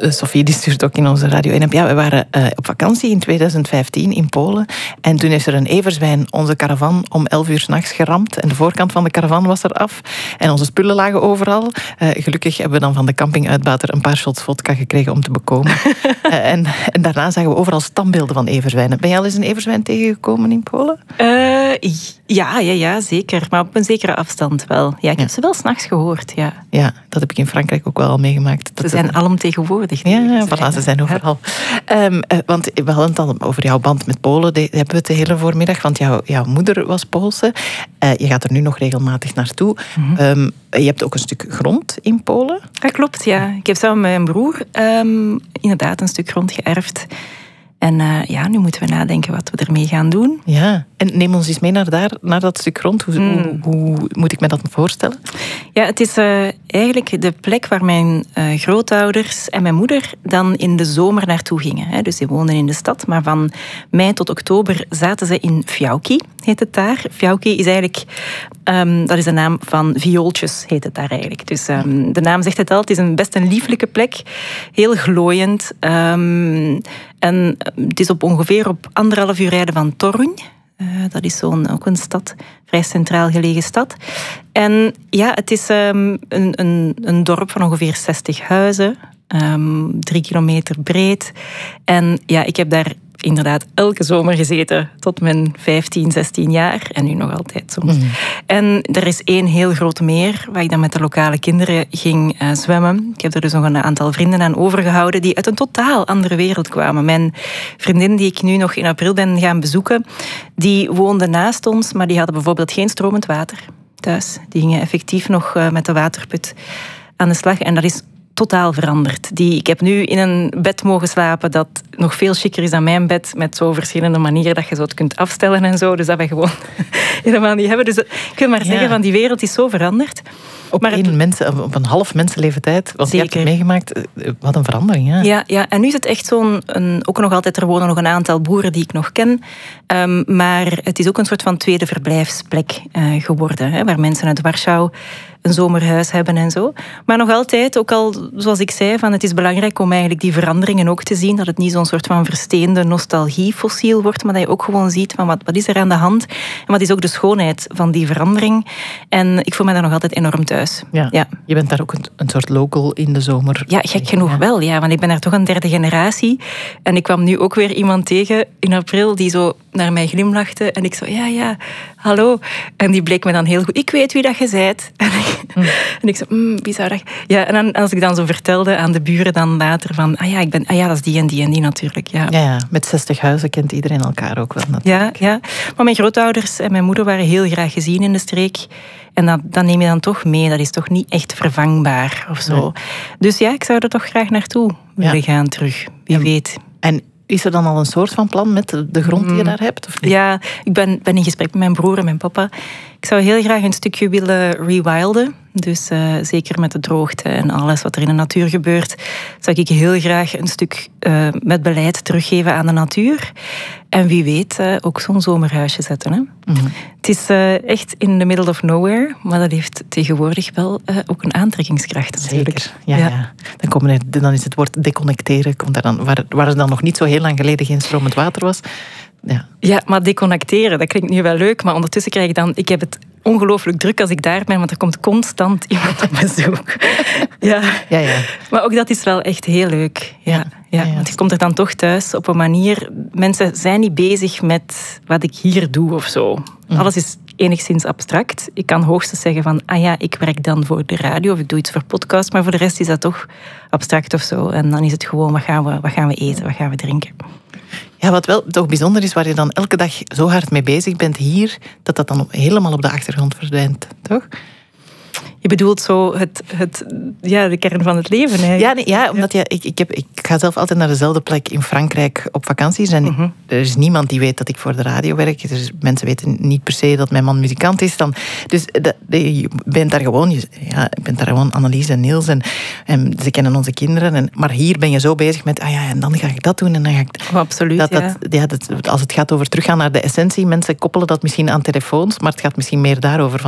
Sophie die stuurt ook in onze radio-app. Ja, we waren op vakantie in 2015 in Polen. En toen is er een everzwijn onze caravan om 11 uur 's nachts geramd. En de voorkant van de caravan was er af. En onze spullen lagen overal. Gelukkig hebben we dan van de campinguitbater een paar shots vodka gekregen om te bekomen. En daarna zagen we overal standbeelden van everzwijnen. Ben je al eens een everzwijn tegengekomen in Polen? Ja, zeker. Maar op een zekere afstand wel. Ja, ik heb ze wel 's nachts gehoord, ja. Ja, dat heb ik in Frankrijk ook wel al meegemaakt. Ze zijn alomtegenwoordig. Ja, voilà, ze zijn overal. Want we hadden het al over jouw band met Polen. Daar hebben we het de hele voormiddag. Want jouw moeder was Poolse. Je gaat er nu nog regelmatig naartoe. Mm-hmm. Je hebt ook een stuk grond in Polen. Dat klopt, ja. Ik heb samen met mijn broer inderdaad een stuk grond geërfd. En nu moeten we nadenken wat we ermee gaan doen. Ja, en neem ons eens mee naar dat stuk grond. Hoe moet ik me dat voorstellen? Ja, het is eigenlijk de plek waar mijn grootouders en mijn moeder dan in de zomer naartoe gingen. Hè. Dus die woonden in de stad, maar van mei tot oktober zaten ze in Fiauki, heet het daar. Fiauki is eigenlijk, dat is de naam van viooltjes, heet het daar eigenlijk. Dus de naam zegt het al, het is best een lieflijke plek. Heel glooiend. En het is ongeveer op 1,5 uur rijden van Torun. Dat is ook een stad, vrij centraal gelegen stad. En ja, het is een dorp van ongeveer 60 huizen, 3 kilometer breed. En ja, ik heb daar inderdaad elke zomer gezeten tot mijn 15, 16 jaar. En nu nog altijd soms. Mm. En er is 1 heel groot meer waar ik dan met de lokale kinderen ging zwemmen. Ik heb er dus nog een aantal vrienden aan overgehouden die uit een totaal andere wereld kwamen. Mijn vriendin die ik nu nog in april ben gaan bezoeken, die woonde naast ons, maar die hadden bijvoorbeeld geen stromend water thuis. Die gingen effectief nog met de waterput aan de slag. En dat is totaal veranderd. Ik heb nu in een bed mogen slapen dat nog veel chiquer is dan mijn bed, met zo verschillende manieren dat je zo het kunt afstellen en zo. Dus dat we gewoon helemaal niet hebben. Dus ik wil maar zeggen, van die wereld is zo veranderd. Op een half mensenleven tijd, wat je hebt meegemaakt, wat een verandering. Ja. Ja, en nu is het echt ook nog altijd, er wonen nog een aantal boeren die ik nog ken, maar het is ook een soort van tweede verblijfsplek geworden, hè, waar mensen uit Warschau een zomerhuis hebben en zo. Maar nog altijd, ook al zoals ik zei, het is belangrijk om eigenlijk die veranderingen ook te zien, dat het niet zo'n soort van versteende nostalgiefossiel wordt, maar dat je ook gewoon ziet van wat is er aan de hand en wat is ook de schoonheid van die verandering. En ik voel me daar nog altijd enorm thuis. Ja. Je bent daar ook een soort local in de zomer. Ja, gek genoeg wel, ja, want ik ben daar toch een 3e generatie. En ik kwam nu ook weer iemand tegen in april die zo naar mij glimlachte. En ik zo, ja, hallo. En die bleek me dan heel goed. Ik weet wie dat je zijt. En ik zo, wie zou dat... Ja, en dan, als ik dan zo vertelde aan de buren dan later van, dat is die en die en die natuurlijk. Ja, met 60 huizen kent iedereen elkaar ook wel natuurlijk. Ja. Maar mijn grootouders en mijn moeder waren heel graag gezien in de streek. En dat neem je dan toch mee. Dat is toch niet echt vervangbaar of zo. Nee. Dus ja, ik zou er toch graag naartoe willen gaan terug. Wie weet. En is er dan al een soort van plan met de grond die je daar hebt? Of niet? Ja, ik ben in gesprek met mijn broer en mijn papa. Ik zou heel graag een stukje willen rewilden. Dus zeker met de droogte en alles wat er in de natuur gebeurt, zou ik heel graag een stuk met beleid teruggeven aan de natuur. En wie weet ook zo'n zomerhuisje zetten. Hè? Mm-hmm. Het is echt in the middle of nowhere, maar dat heeft tegenwoordig wel ook een aantrekkingskracht natuurlijk. Zeker, ja. Dan is het woord deconnecteren, komt daar dan, waar er dan nog niet zo heel lang geleden geen stromend water was. Ja, maar deconnecteren, dat klinkt nu wel leuk, maar ondertussen krijg ik heb het ongelooflijk druk als ik daar ben, want er komt constant iemand op bezoek. Ja. Maar ook dat is wel echt heel leuk. Ja, want je komt er dan toch thuis op een manier... Mensen zijn niet bezig met wat ik hier doe of zo. Alles is enigszins abstract. Ik kan hoogstens zeggen van, ik werk dan voor de radio of ik doe iets voor podcast, maar voor de rest is dat toch abstract of zo. En dan is het gewoon, wat gaan we eten, wat gaan we drinken? Ja, wat wel toch bijzonder is, waar je dan elke dag zo hard mee bezig bent hier, dat dan helemaal op de achtergrond verdwijnt, toch? Je bedoelt zo de kern van het leven eigenlijk. Omdat ik ga zelf altijd naar dezelfde plek in Frankrijk op vakanties. En er is niemand die weet dat ik voor de radio werk. Dus mensen weten niet per se dat mijn man muzikant is. Dus je bent daar gewoon Annelies en Niels. En ze kennen onze kinderen. Maar hier ben je zo bezig met, en dan ga ik dat doen. En dan ga ik... Oh, absoluut, als het gaat over teruggaan naar de essentie, mensen koppelen dat misschien aan telefoons, maar het gaat misschien meer daarover.